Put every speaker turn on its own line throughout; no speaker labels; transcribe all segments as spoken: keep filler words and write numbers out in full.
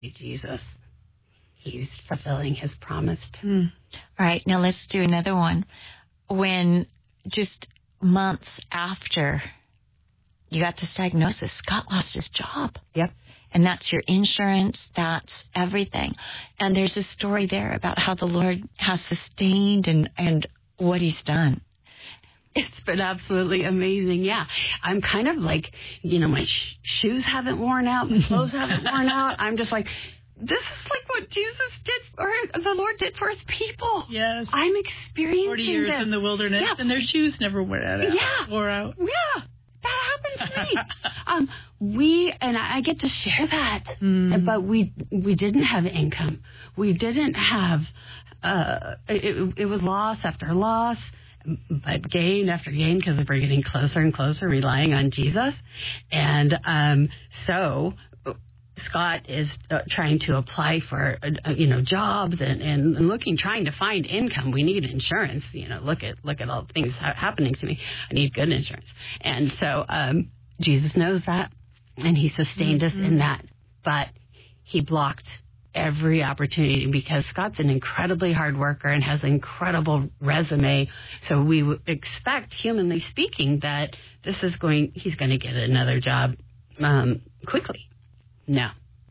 Jesus. He's fulfilling his promise.
Mm. All right, now let's do another one. When just months after you got this diagnosis, Scott lost his job.
Yep.
And that's your insurance, that's everything. And there's a story there about how the Lord has sustained and, and what he's done.
It's been absolutely amazing. Yeah. I'm kind of like, you know, my sh- shoes haven't worn out, my clothes haven't worn out. I'm just like, this is like what Jesus did, or the Lord did for his people.
Yes.
I'm experiencing
forty years
this.
in the wilderness, yeah. and their shoes never wore out.
Yeah.
Wore out.
Yeah. That happened to me. um, we, and I get to share that,
mm.
but we we didn't have income. We didn't have, uh, it, it was loss after loss, but gain after gain because we're getting closer and closer, relying on Jesus. And um, so Scott is uh, trying to apply for, uh, you know, jobs and, and looking, trying to find income. We need insurance. You know, look at look at all the things ha- happening to me. I need good insurance. And so um, Jesus knows that, and he sustained mm-hmm. us in that. But he blocked every opportunity because Scott's an incredibly hard worker and has an incredible resume. So we would expect, humanly speaking, that this is going. He's going to get another job um, quickly. No.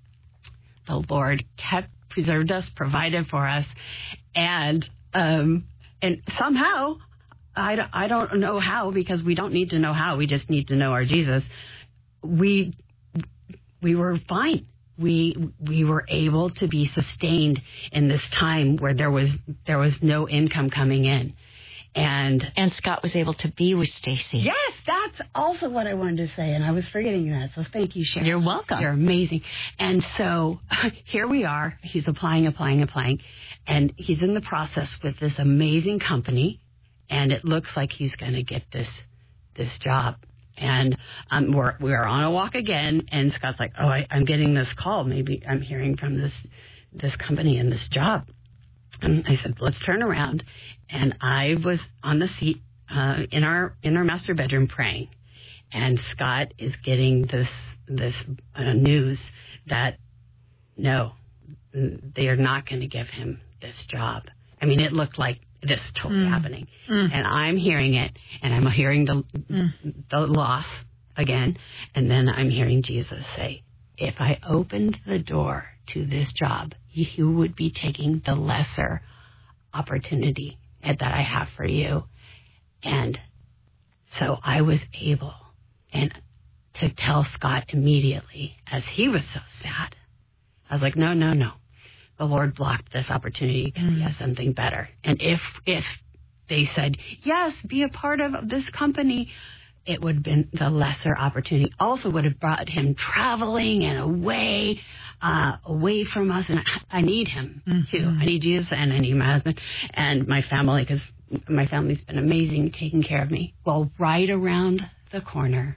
The Lord kept, preserved us, provided for us, and um, and somehow, I, I don't know how, because we don't need to know how, we just need to know our Jesus. We we were fine. We we were able to be sustained in this time where there was there was no income coming in. And
and Scott was able to be with Stacy.
Yes, that's also what I wanted to say, and I was forgetting that. So thank you, Sharon.
You're welcome.
You're amazing. And so here we are. He's applying, applying, applying, and he's in the process with this amazing company, and it looks like he's going to get this this job. And um, we're we're on a walk again, and Scott's like, "Oh, I, I'm getting this call. Maybe I'm hearing from this this company and this job." And I said, let's turn around. And I was on the seat uh, in our in our master bedroom praying. And Scott is getting this this uh, news that, no, they are not going to give him this job. I mean, it looked like this totally mm. happening. Mm. And I'm hearing it, and I'm hearing the mm. the loss again. And then I'm hearing Jesus say, if I opened the door to this job, you would be taking the lesser opportunity that I have for you. And so I was able and to tell Scott immediately, as he was so sad. I was like, no, no, no. The Lord blocked this opportunity because mm. he has something better. And if if they said, yes, be a part of this company, it would have been the lesser opportunity. Also would have brought him traveling and away, uh, away from us. And I, I need him, mm-hmm. too. I need Jesus, and I need my husband and my family, because my family's been amazing taking care of me. Well, right around the corner,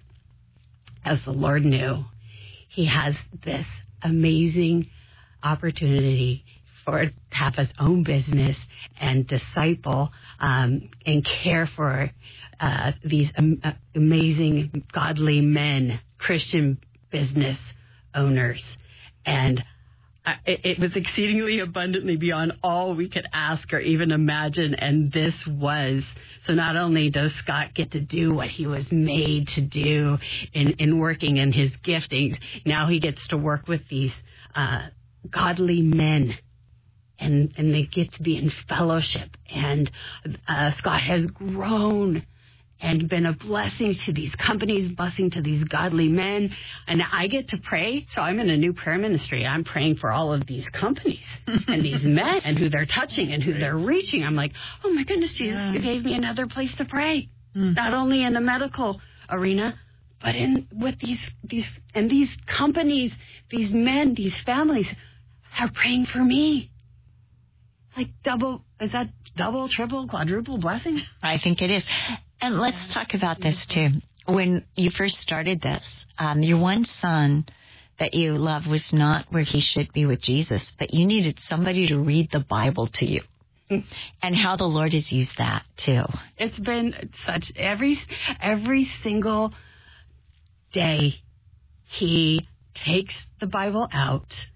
as the Lord knew, he has this amazing opportunity for to have his own business and disciple um, and care for uh, these um, uh, amazing, godly men, Christian business owners. And uh, it, it was exceedingly abundantly beyond all we could ask or even imagine. And this was, so not only does Scott get to do what he was made to do in, in working in his giftings, now he gets to work with these uh, godly men. And, and they get to be in fellowship. And uh, Scott has grown and been a blessing to these companies, blessing to these godly men. And I get to pray. So I'm in a new prayer ministry. I'm praying for all of these companies and these men and who they're touching and who they're reaching. I'm like, oh, my goodness, Jesus, you gave me another place to pray. Mm. Not only in the medical arena, but in with these these and these companies, these men, these families are praying for me. Like double, is that double, triple, quadruple blessing?
I think it is. And let's talk about this too. When you first started this, um, your one son that you love was not where he should be with Jesus, but you needed somebody to read the Bible to you. And how the Lord has used that too.
It's been such, every, every single day he takes the Bible out